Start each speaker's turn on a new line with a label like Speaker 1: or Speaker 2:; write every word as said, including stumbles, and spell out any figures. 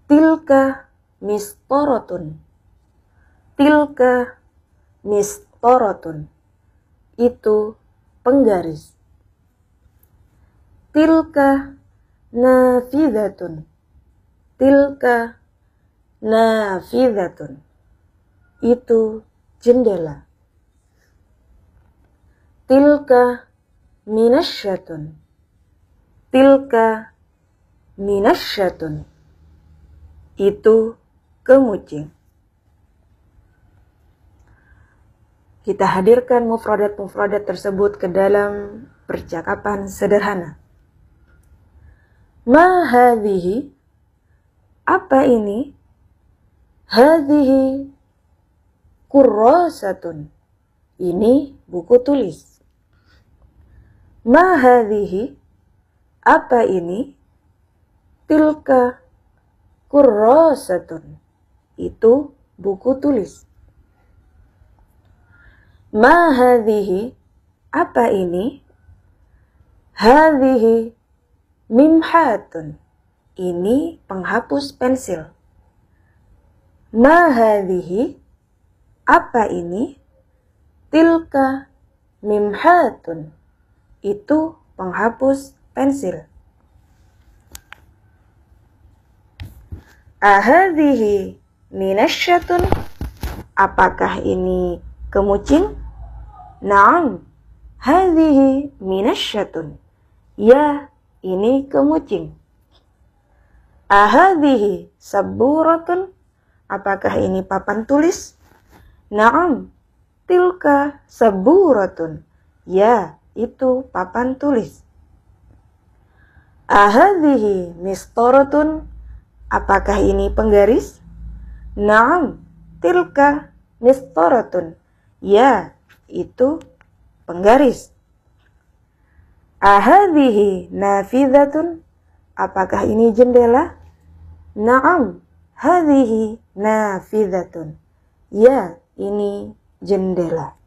Speaker 1: Tilka mistorotun. Tilka mistorotun. Itu penggaris. Tilka nafidatun. Tilka nafidatun. Itu jendela. Tilka minasyatun. Tilka minasyatun. Itu kemucing. Kita hadirkan mufradat-mufradat tersebut ke dalam percakapan sederhana. Ma hadhihi? Apa ini? Hadhihi kurrasatun. Ini buku tulis. Ma hadhihi? Apa ini? Tilka kurrasatun. Itu buku tulis. Ma hadhihi? Apa ini? Hadhihi mimhatun. Ini penghapus pensil. Ma hadhihi? Apa ini? Tilka mimhatun. Itu penghapus pensil. Ahadhihi minasyatun. Apakah ini kemucing? Naam, hadhihi minasyatun. Ya, ini kemucing. Ahadhihi saburatun. Apakah ini papan tulis? Naam, tilka saburatun. Ya, itu papan tulis. Ahadhihi mistoratun. Apakah ini penggaris? Naam, tilka mistoratun. Ya, itu penggaris. Ahadhihi nafidatun. Apakah ini jendela? Naam, hadhihi nafidatun. Ya, ini jendela.